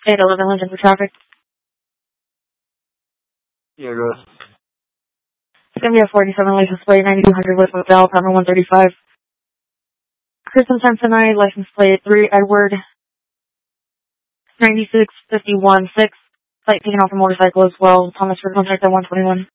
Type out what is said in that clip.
811 Lincoln for traffic. Yeah, go ahead. It's going to be a 47 license plate, 9200 West Bell, apartment 135. Kristen Samsonite, license plate 3 Edward 96516. Site taken off a motorcycle as well. Thomas for contact at 121.